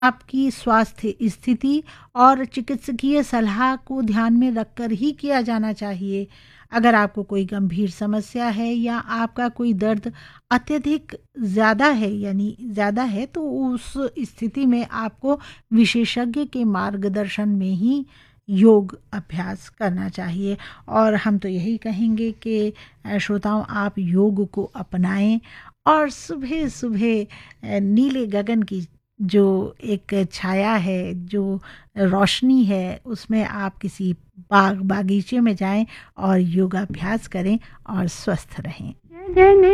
आपकी स्वास्थ्य स्थिति और चिकित्सकीय सलाह को ध्यान में रखकर ही किया जाना चाहिए। अगर आपको कोई गंभीर समस्या है या आपका कोई दर्द अत्यधिक ज़्यादा है यानी ज़्यादा है तो उस स्थिति में आपको विशेषज्ञ के मार्गदर्शन में ही योग अभ्यास करना चाहिए। और हम तो यही कहेंगे कि श्रोताओं आप योग को अपनाएं और सुबह सुबह नीले गगन की जो एक छाया है, जो रोशनी है, उसमें आप किसी बागीचे में जाएं और योगाभ्यास करें और स्वस्थ रहें।